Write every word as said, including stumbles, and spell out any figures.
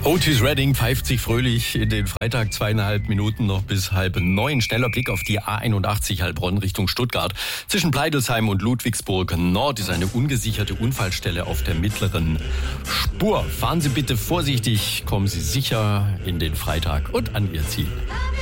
Otis Redding pfeift sich fröhlich in den Freitag, zweieinhalb Minuten noch bis halb neun. Schneller Blick auf die A einundachtzig Heilbronn Richtung Stuttgart. Zwischen Pleidelsheim und Ludwigsburg Nord ist eine ungesicherte Unfallstelle auf der mittleren Spur. Fahren Sie bitte vorsichtig, kommen Sie sicher in den Freitag und an Ihr Ziel.